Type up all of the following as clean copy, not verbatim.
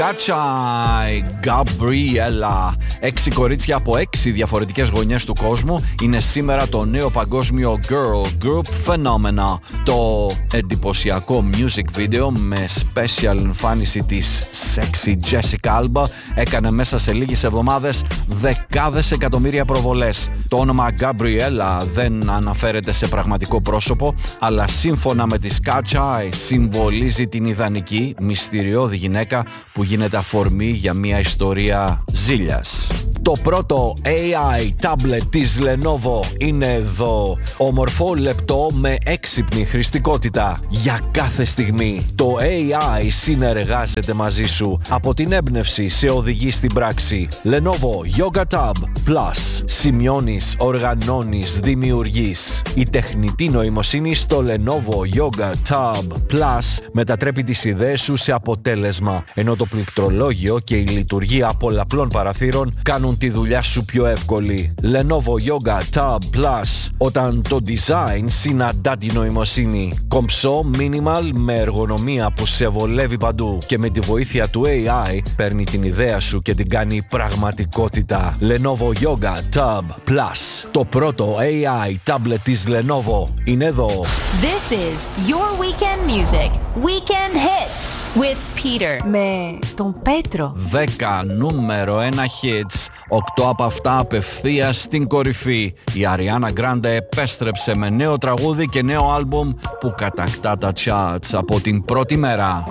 Κάτσάι, Γκαμπριέλα. 6 κορίτσια από 6 διαφορετικές γωνιές του κόσμου είναι σήμερα το νέο παγκόσμιο girl group Phenomena. Το εντυπωσιακό music video με special εμφάνιση της sexy Jessica Alba έκανε μέσα σε λίγες εβδομάδες δεκάδες εκατομμύρια προβολές. Το όνομα Γκαμπριέλα δεν αναφέρεται σε πραγματικό πρόσωπο, αλλά σύμφωνα με τη Κάτσάι συμβολίζει την ιδανική, μυστηριώδη γυναίκα που γίνεται αφορμή για μια ιστορία ζήλιας. Το πρώτο AI tablet της Lenovo είναι εδώ. Ομορφό, λεπτό, με έξυπνη χρηστικότητα. Για κάθε στιγμή το AI συνεργάζεται μαζί σου. Από την έμπνευση σε οδηγεί στην πράξη. Lenovo Yoga Tab Plus. Σημειώνεις, οργανώνεις, δημιουργείς. Η τεχνητή νοημοσύνη στο Lenovo Yoga Tab Plus μετατρέπει τις ιδέες σου σε αποτέλεσμα, ενώ το πληκτρολόγιο και η λειτουργία πολλαπλών παραθύρων κάνουν τη δουλειά σου πιο εύκολη. Lenovo Yoga Tab Plus, όταν το design συναντά τη νοημοσύνη. Κομψό, minimal, με εργονομία που σε βολεύει παντού και με τη βοήθεια του AI παίρνει την ιδέα σου και την κάνει πραγματικότητα. Lenovo Yoga Tab Plus, το πρώτο AI tablet της Lenovo είναι εδώ. This is your weekend music. Weekend hits with Peter. Με τον Πέτρο. 10 νούμερο 1 hits, 8 από αυτά απευθείας στην κορυφή. Η Ariana Grande επέστρεψε με νέο τραγούδι και νέο άλμπουμ που κατακτά τα charts από την πρώτη μέρα.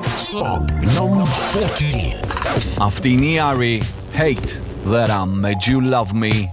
Αυτή είναι η Ari, Hate That I Made You Love Me.